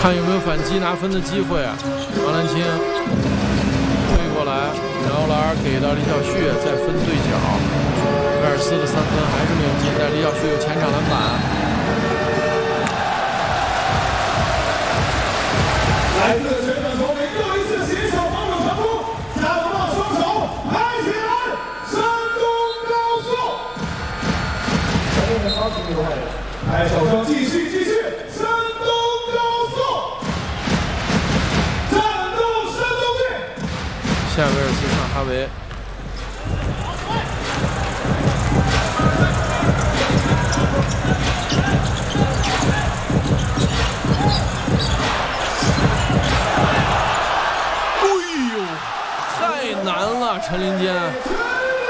看有没有反击拿分的机会啊！王兰青推过来，姚篮给到李晓旭，再分对角。威尔斯的3分还是没有进，但李晓旭有前场篮板。 来自全场球迷又一次携手防守成功，加油吧双手拍起来！山东高速，前面的超级厉害，拍手声继续。山东高速，战斗山东队。 下威尔斯上哈维。哎呦，太难了，陈林坚。